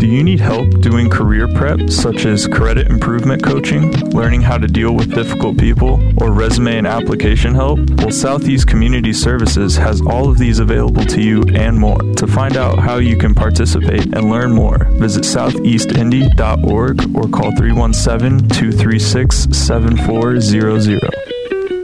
Do you need help doing career prep, such as credit improvement coaching, learning how to deal with difficult people, or resume and application help? Well, Southeast Community Services has all of these available to you and more. To find out how you can participate and learn more, visit southeastindy.org or call 317-236-7400.